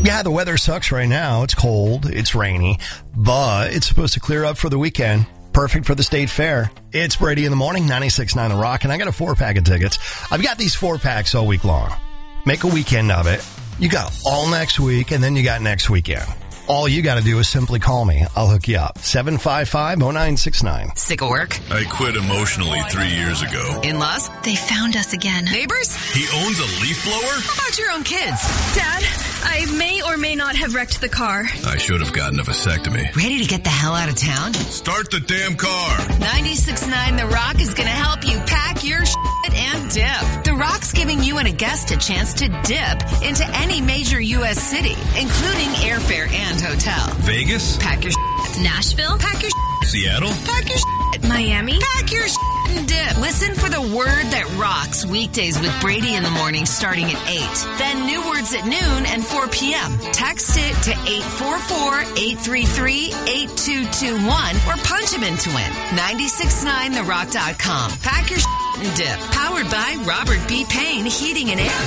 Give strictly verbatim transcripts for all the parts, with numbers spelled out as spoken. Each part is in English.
Yeah, the weather sucks right now. It's cold, it's rainy, but it's supposed to clear up for the weekend. Perfect for the state fair. It's Brady in the Morning, ninety-six point nine The Rock, and I got a four-pack of tickets. I've got these four packs all week long. Make a weekend of it. You got all next week, and then you got next weekend. All you got to do is simply call me. I'll hook you up. seven five five, oh nine six nine. Sick of work? I quit emotionally three years ago. In-laws? They found us again. Neighbors? He owns a leaf blower? How about your own kids? Dad, I may or may not have wrecked the car. I should have gotten a vasectomy. Ready to get the hell out of town? Start the damn car. ninety-six point nine The Rock is going to help you pack your shit and dip. The Rock's giving you and a guest a chance to dip into any major U S city, including airfare and hotel. Vegas? Pack your shit. Nashville? Pack your shit. Seattle? Pack your shit. Miami? Pack your shit and dip. Listen for the word that rocks weekdays with Brady in the Morning starting at eight. Then new words at noon and four p.m. Text it to eight four four, eight three three, eight two two one or punch him in to win. ninety-six point nine the rock dot com. Pack your shit and dip. Powered by Robert B. Payne Heating and Air.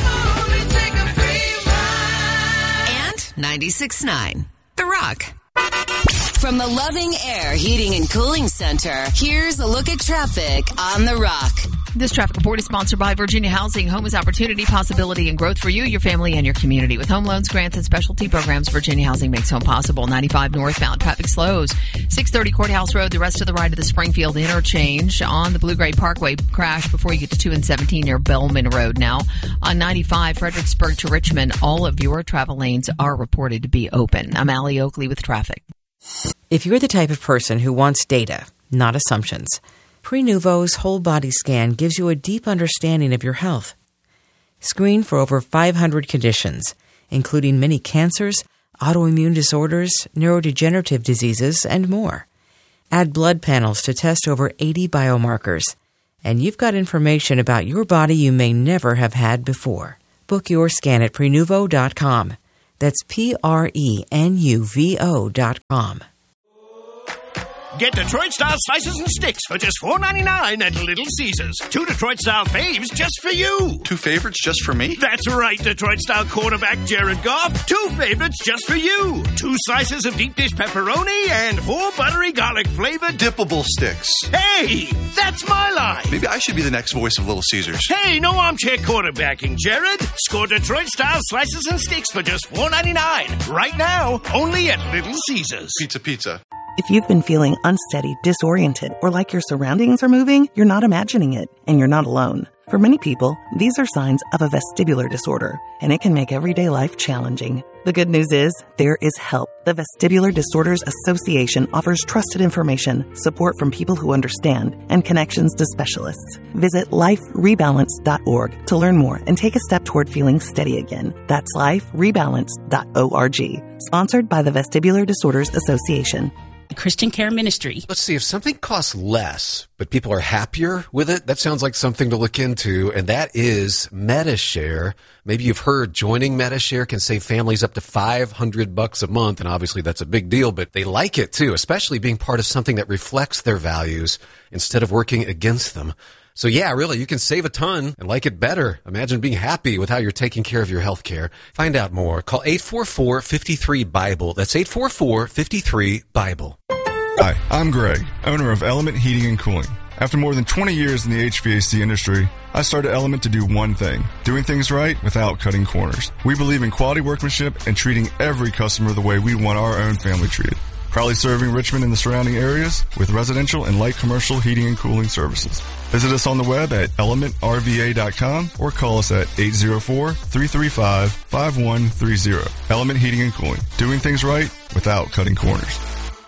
And ninety-six point nine The Rock. From the Loving Air Heating and Cooling Center, here's a look at traffic on The Rock. This traffic report is sponsored by Virginia Housing. Home is opportunity, possibility, and growth for you, your family, and your community. With home loans, grants, and specialty programs, Virginia Housing makes home possible. ninety-five northbound traffic slows. six thirty Courthouse Road, the rest of the ride to the Springfield interchange. On the Blue Gray Parkway, crash before you get to two and seventeen near Bellman Road now. On ninety-five, Fredericksburg to Richmond, all of your travel lanes are reported to be open. I'm Allie Oakley with traffic. If you're the type of person who wants data, not assumptions, Prenuvo's whole body scan gives you a deep understanding of your health. Screen for over five hundred conditions, including many cancers, autoimmune disorders, neurodegenerative diseases, and more. Add blood panels to test over eighty biomarkers, and you've got information about your body you may never have had before. Book your scan at Prenuvo dot com. That's P R E N U V O dot com. Get Detroit-style slices and sticks for just four ninety-nine at Little Caesars. Two Detroit-style faves just for you. Two favorites just for me? That's right, Detroit-style quarterback Jared Goff. Two favorites just for you. Two slices of deep dish pepperoni and four buttery garlic-flavored dippable sticks. Hey, that's my line. Maybe I should be the next voice of Little Caesars. Hey, no armchair quarterbacking, Jared. Score Detroit-style slices and sticks for just four ninety-nine. Right now, only at Little Caesars. Pizza, pizza. If you've been feeling unsteady, disoriented, or like your surroundings are moving, you're not imagining it, and you're not alone. For many people, these are signs of a vestibular disorder, and it can make everyday life challenging. The good news is, there is help. The Vestibular Disorders Association offers trusted information, support from people who understand, and connections to specialists. Visit life rebalance dot org to learn more and take a step toward feeling steady again. That's life rebalance dot org. Sponsored by the Vestibular Disorders Association. Christian Care Ministry. Let's see, if something costs less, but people are happier with it, that sounds like something to look into, and that is MediShare. Maybe you've heard joining MediShare can save families up to five hundred bucks a month, and obviously that's a big deal, but they like it too, especially being part of something that reflects their values instead of working against them. So yeah, really, you can save a ton and like it better. Imagine being happy with how you're taking care of your health care. Find out more. Call eight four four, five three, Bible. That's eight four four, five three, Bible. Hi, I'm Greg, owner of Element Heating and Cooling. After more than twenty years in the H V A C industry, I started Element to do one thing, doing things right without cutting corners. We believe in quality workmanship and treating every customer the way we want our own family treated. Proudly serving Richmond and the surrounding areas with residential and light commercial heating and cooling services. Visit us on the web at element r v a dot com or call us at eight zero four, three three five, five one three zero. Element Heating and Cooling, doing things right without cutting corners.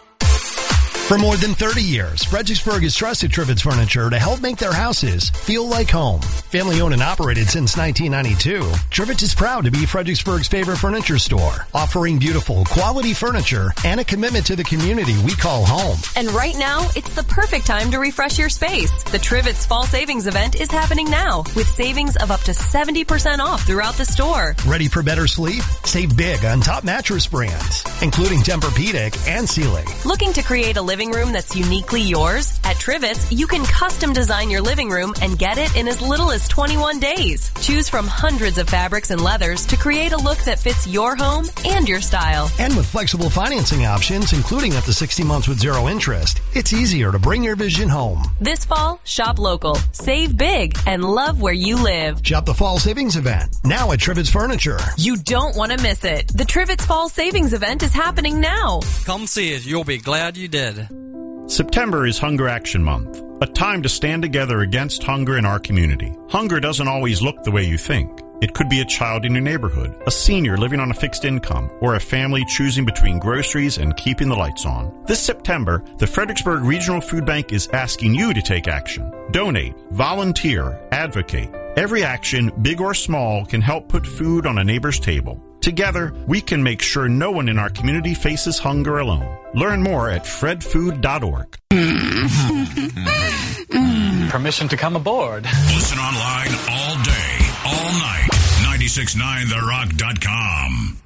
For more than thirty years, Fredericksburg has trusted Trivets Furniture to help make their houses feel like home. Family owned and operated since nineteen ninety-two, Trivets is proud to be Fredericksburg's favorite furniture store, offering beautiful, quality furniture and a commitment to the community we call home. And right now, it's the perfect time to refresh your space. The Trivets Fall Savings Event is happening now, with savings of up to seventy percent off throughout the store. Ready for better sleep? Save big on top mattress brands, including Tempur-Pedic and Sealy. Looking to create a living living room that's uniquely yours? At Trivets, you can custom design your living room and get it in as little as twenty-one days. Choose from hundreds of fabrics and leathers to create a look that fits your home and your style. And with flexible financing options, including up to sixty months with zero interest, it's easier to bring your vision home. This fall, shop local, save big, and love where you live. Shop the Fall Savings Event, now at Trivets Furniture. You don't want to miss it. The Trivets Fall Savings Event is happening now. Come see it. You'll be glad you did. September is Hunger Action Month, a time to stand together against hunger in our community. Hunger doesn't always look the way you think. It could be a child in your neighborhood, a senior living on a fixed income, or a family choosing between groceries and keeping the lights on. This September, the Fredericksburg Regional Food Bank is asking you to take action. Donate, volunteer, advocate. Every action, big or small, can help put food on a neighbor's table. Together, we can make sure no one in our community faces hunger alone. Learn more at fred food dot org. Permission to come aboard. Listen online all day, all night. nine six nine the rock dot com.